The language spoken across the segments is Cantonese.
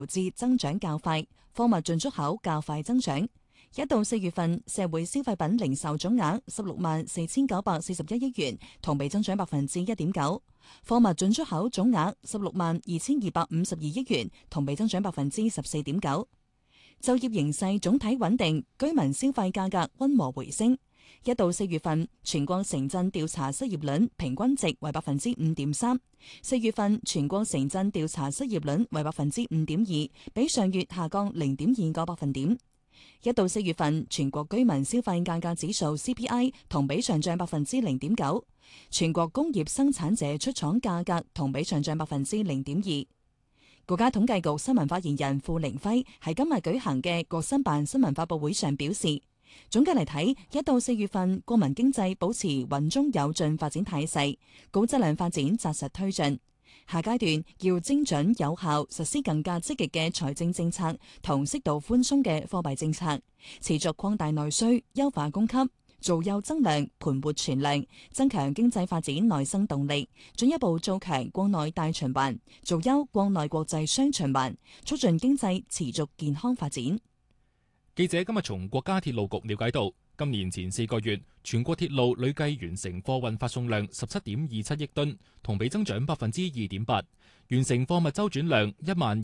導致增長較快，貨物進出口較快增長。1到4月份，社會消費品零售總額164941億元，同比增長1.9%；貨物進出口總額162252億元，同比增長14.9%。就業形勢總體穩定，居民消費價格溫和回升。1到4月份，全國城鎮調查失業率平均值為5.3%。4月份全國城鎮調查失業率為5.2%，比上月下降0.2個百分點。1到4月份全國居民消費價格指數 CPI 同比上漲0.9%，全國工業生產者出廠價格同比上漲0.2%。國家統計局新聞發言人付凌暉喺今日舉行嘅國新辦新聞發佈會上表示，總結嚟睇，1到4月份國民經濟保持穩中有進發展態勢，高質量發展紮實推進。下階段要精準有效實施更加積極嘅財政政策同適度寬鬆嘅貨幣政策，持續擴大內需，優化供給，造有增量，盤活存量，增強經濟發展內生動力，進一步做強國內大循環，做優國內國際雙循環，促進經濟持續健康發展。 記者今日從國家鐵路局了解到，今年前4個月，全國鐵路累計完成貨運發送量17.27億噸，同比增長2.8%；完成貨物周轉量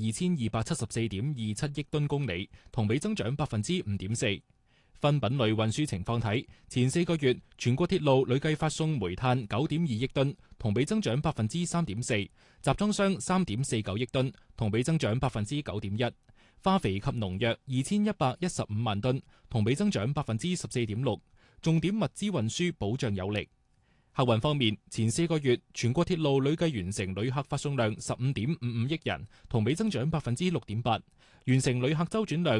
12274.27億噸公里，同比增長5.4%。分品類運輸情況睇，前4個月全國鐵路累計發送煤炭9.2億噸，同比增長3.4%；集裝箱3.49億噸，同比增長9.1%；化肥及農藥2115萬噸，同比增長14.6%。重點物資運輸保障有力。客運方面，前4個月全國鐵路累計完成旅客發送量15.55億人，同比增長6.8%；完成旅客周轉量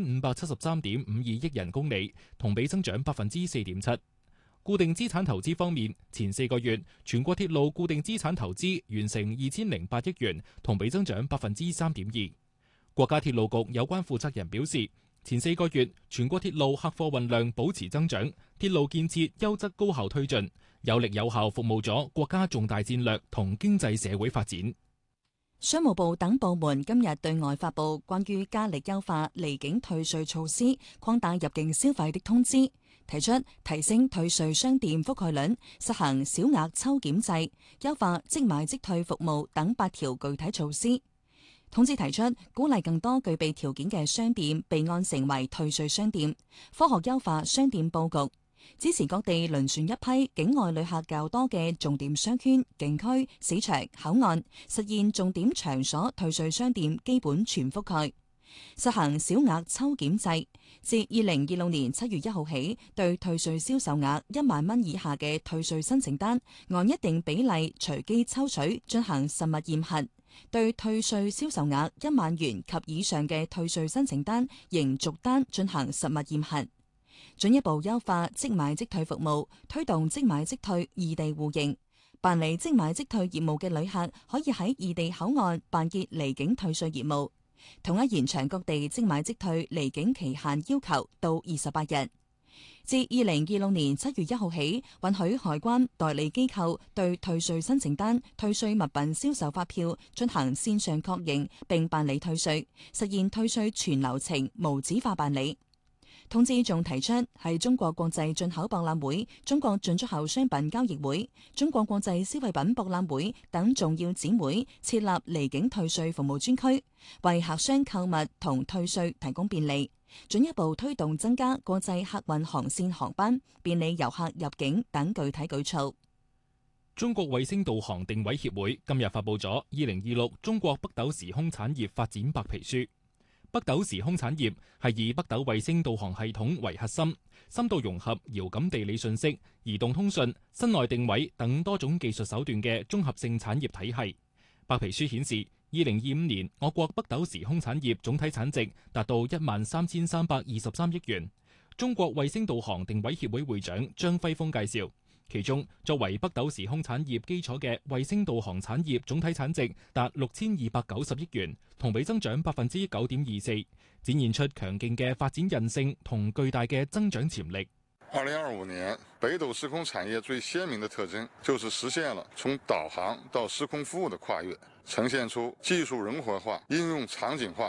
5573.52億人公里，同比增長4.7%。固定資產投資方面，前4個月全國鐵路固定資產投資完成2008億元，同比增長3.2%。國家鐵路局有關負責人表示，前4個月全國鐵路客貨運量保持增長，鐵路建設優質高效推進，有力有效服務咗國家重大戰略同經濟社會發展。 商務部等部門今日對外發布關於加力優化離境退稅措施、擴大入境消費的通知，提出提升退稅商店覆蓋率、實行小額抽檢制、優化即買即退服務等8條具體措施。通知提出鼓勵更多具備條件嘅商店備案成為退稅商店，科學優化商店佈局，支持各地輪選一批境外旅客較多嘅重點商圈、景區、市場、口岸，實現重點場所退稅商店基本全覆蓋。實行小額抽檢制，自2026年7月1號起，對退稅銷售額1萬蚊以下嘅退稅申請單，按一定比例隨機抽取進行實物驗核。對退稅銷售額1萬元及以上嘅退稅申請單，仍逐單進行實物驗核。進一步優化即買即退服務，推動即買即退異地互認。辦理即買即退業務嘅旅客可以喺異地口岸辦結離境退稅業務。統一延長各地即買即退離境期限要求到28日。自2026年7月1號起，允許海關代理機構對退稅申請單、退稅物品銷售發票進行線上確認並辦理退稅，實現退稅全流程無紙化辦理。通知仲提出，喺中國國際進口博覽會、中國進出口商品交易會、中國國際消費品博覽會等重要展會設立離境退稅服務專區，為客商購物同退稅提供便利，進一步推動增加國際客運航線航班，便利遊客入境等具體舉措。 中國衛星導航定位協會今日發布咗2026中國北斗時空產業發展白皮書。北斗時空產業係以北斗衛星導航系統為核心，深度融合遙感地理信息、移動通訊、室內定位等多種技術手段嘅綜合性產業體系。白皮書顯示，2025年我國北斗時空產業總體產值達到13323億元。中國衛星導航定位協會會長張輝峰介紹，其中作為北斗時空產業基礎嘅衛星導航產業總體產值達6290億元，同比增長9.24%，展現出強勁嘅發展韌性同巨大嘅增長潛力。 2025年，北斗时空產業最鮮明的特徵就是實現了從導航到時空服務的跨越，呈現出技術融合化、應用場景化